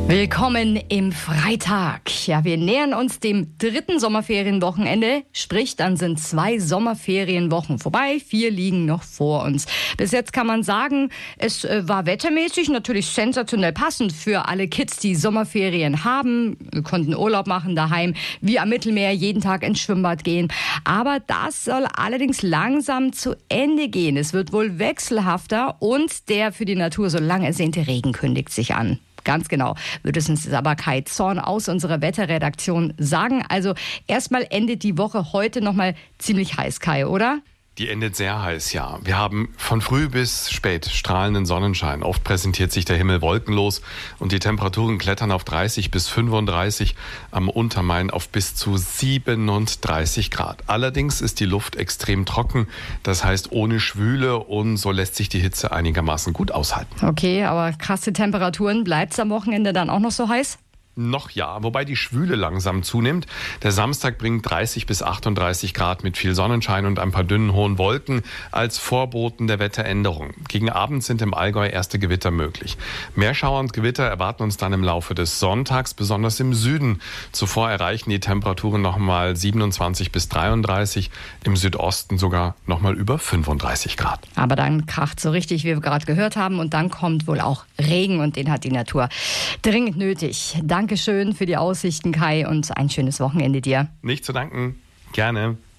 Willkommen im Freitag. Ja, wir nähern uns dem 3. Sommerferienwochenende. Sprich, dann sind 2 Sommerferienwochen vorbei. 4 liegen noch vor uns. Bis jetzt kann man sagen, es war wettermäßig natürlich sensationell passend für alle Kids, die Sommerferien haben. Wir konnten Urlaub machen daheim, wie am Mittelmeer, jeden Tag ins Schwimmbad gehen. Aber das soll allerdings langsam zu Ende gehen. Es wird wohl wechselhafter und der für die Natur so lang ersehnte Regen kündigt sich an. Ganz genau, wird es uns aber Kai Zorn aus unserer Wetterredaktion sagen. Also erstmal endet die Woche heute nochmal ziemlich heiß, Kai, oder? Die endet sehr heiß, ja. Wir haben von früh bis spät strahlenden Sonnenschein. Oft präsentiert sich der Himmel wolkenlos und die Temperaturen klettern auf 30 bis 35, am Untermain auf bis zu 37 Grad. Allerdings ist die Luft extrem trocken, das heißt ohne Schwüle, und so lässt sich die Hitze einigermaßen gut aushalten. Okay, aber krasse Temperaturen, bleibt es am Wochenende dann auch noch so heiß? Noch ja, wobei die Schwüle langsam zunimmt. Der Samstag bringt 30 bis 38 Grad mit viel Sonnenschein und ein paar dünnen hohen Wolken als Vorboten der Wetteränderung. Gegen Abend sind im Allgäu erste Gewitter möglich. Meerschauer und Gewitter erwarten uns dann im Laufe des Sonntags, besonders im Süden. Zuvor erreichen die Temperaturen nochmal 27 bis 33, im Südosten sogar nochmal über 35 Grad. Aber dann kracht so richtig, wie wir gerade gehört haben, und dann kommt wohl auch Regen, und den hat die Natur dringend nötig. Dankeschön für die Aussichten, Kai, und ein schönes Wochenende dir. Nicht zu danken. Gerne.